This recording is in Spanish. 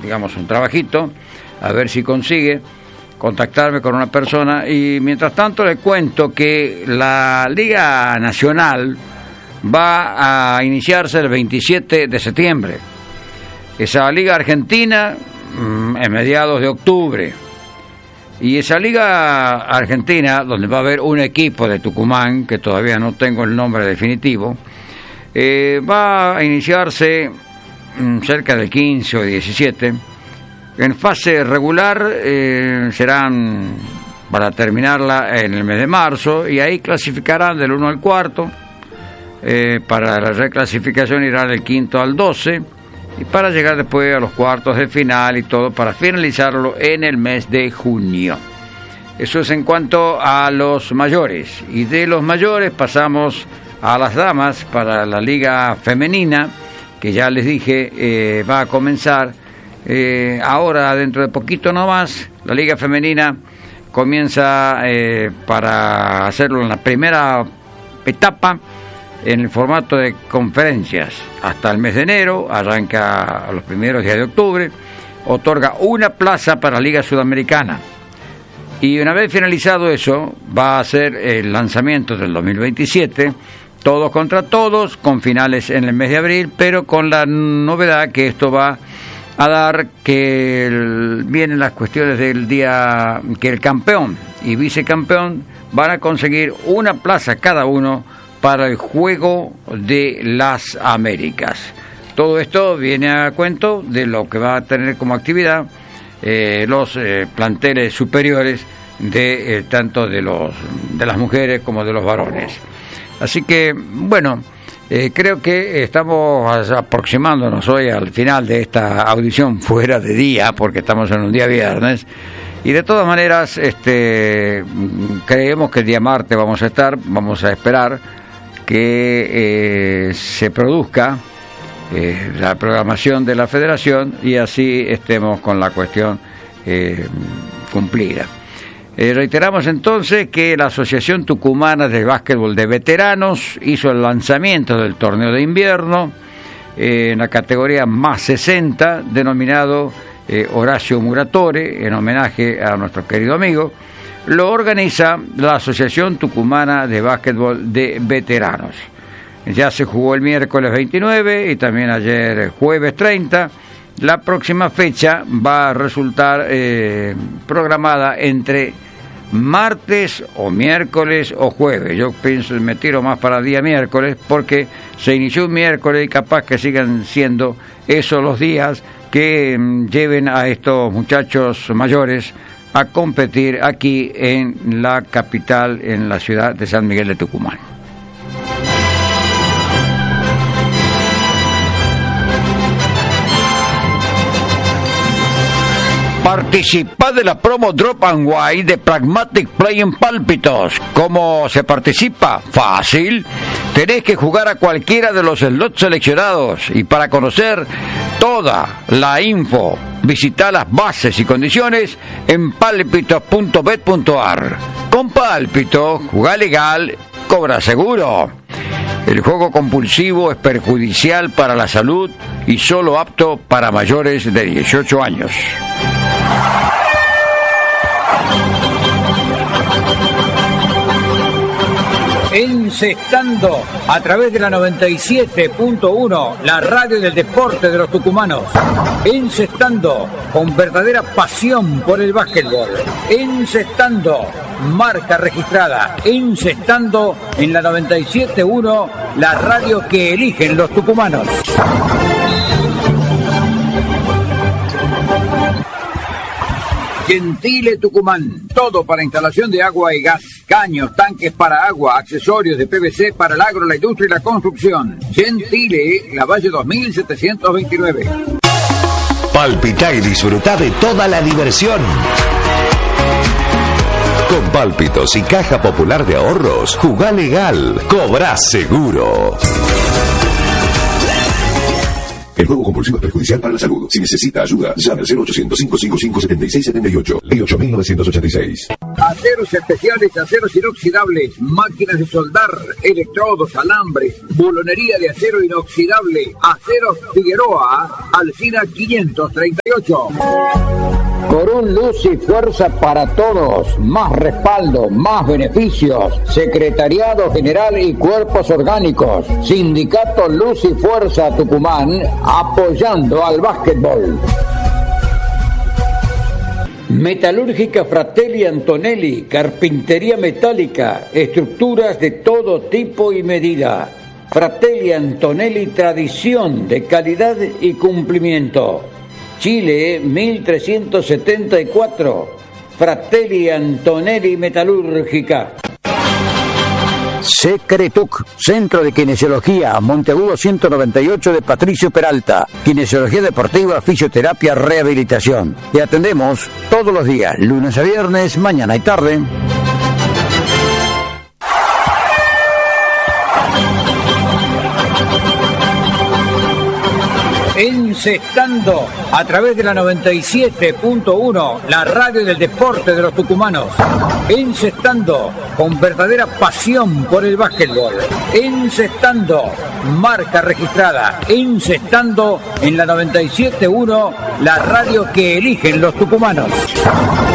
digamos, un trabajito, a ver si consigue contactarme con una persona, y mientras tanto le cuento que la Liga Nacional va a iniciarse el 27 de septiembre. Esa Liga Argentina en mediados de octubre. Y esa Liga Argentina, donde va a haber un equipo de Tucumán, que todavía no tengo el nombre definitivo, va a iniciarse cerca del 15 o 17. En fase regular serán, para terminarla, en el mes de marzo, y ahí clasificarán del 1 al 4. Para la reclasificación irá del 5 al 12, y para llegar después a los cuartos de final y todo, para finalizarlo en el mes de junio. Eso es en cuanto a los mayores. Y de los mayores pasamos a las damas para la Liga Femenina, que ya les dije va a comenzar ahora, dentro de poquito nomás. La Liga Femenina comienza para hacerlo en la primera etapa, en el formato de conferencias, hasta el mes de enero, arranca a los primeros días de octubre, otorga una plaza para la Liga Sudamericana. Y una vez finalizado eso, va a ser el lanzamiento del 2027, todos contra todos, con finales en el mes de abril, pero con la novedad que esto va a dar que vienen las cuestiones del día, que el campeón y vicecampeón van a conseguir una plaza cada uno para el Juego de las Américas. Todo esto viene a cuento de lo que va a tener como actividad los planteles superiores de tanto de las mujeres como de los varones. Así que, bueno, creo que estamos aproximándonos hoy al final de esta audición fuera de día, porque estamos en un día viernes. Y de todas maneras, creemos que el día martes vamos a esperar que se produzca la programación de la federación, y así estemos con la cuestión cumplida. Reiteramos entonces que la Asociación Tucumana de Básquetbol de Veteranos hizo el lanzamiento del torneo de invierno en la categoría más 60, denominado Horacio Muratore, en homenaje a nuestro querido amigo. Lo organiza la Asociación Tucumana de Básquetbol de Veteranos. Ya se jugó el miércoles 29 y también ayer jueves 30. La próxima fecha va a resultar programada entre martes o miércoles o jueves. Yo pienso, me tiro más para día miércoles, porque se inició un miércoles y capaz que sigan siendo esos los días que lleven a estos muchachos mayores a competir aquí en la capital, en la ciudad de San Miguel de Tucumán. Participa de la promo Drop and Wide de Pragmatic Play en Pálpitos. ¿Cómo se participa? Fácil. Tenés que jugar a cualquiera de los slots seleccionados, y para conocer toda la info, visita las bases y condiciones en palpitos.bet.ar. Con Pálpito, jugá legal, cobra seguro. El juego compulsivo es perjudicial para la salud y solo apto para mayores de 18 años. Encestando a través de la 97.1, la radio del deporte de los tucumanos. Encestando con verdadera pasión por el básquetbol. Encestando, marca registrada. Encestando en la 97.1, la radio que eligen los tucumanos. Gentile Tucumán, todo para instalación de agua y gas, caños, tanques para agua, accesorios de PVC para el agro, la industria y la construcción. Gentile, La Valle 2729. Palpitá y disfrutá de toda la diversión. Con Pálpitos y Caja Popular de Ahorros, jugá legal, cobrá seguro. El juego compulsivo es perjudicial para la salud. Si necesita ayuda, llame al 0800-555-7678. Ley 8986. Aceros especiales, aceros inoxidables, máquinas de soldar, electrodos, alambres, bulonería de acero inoxidable. Aceros Figueroa, Alsina 538. Corún, luz y fuerza para todos. Más respaldo, más beneficios. Secretariado General y Cuerpos Orgánicos. Sindicato Luz y Fuerza Tucumán, apoyando al básquetbol. Metalúrgica Fratelli Antonelli, carpintería metálica, estructuras de todo tipo y medida. Fratelli Antonelli, tradición de calidad y cumplimiento. Chile 1374, Fratelli Antonelli Metalúrgica. Secretuc, Centro de Kinesiología, Monteagudo 198 de Patricio Peralta. Kinesiología deportiva, fisioterapia, rehabilitación. Y atendemos todos los días, lunes a viernes, mañana y tarde. Encestando a través de la 97.1, la radio del deporte de los tucumanos. Encestando con verdadera pasión por el básquetbol. Encestando, marca registrada. Encestando en la 97.1, la radio que eligen los tucumanos.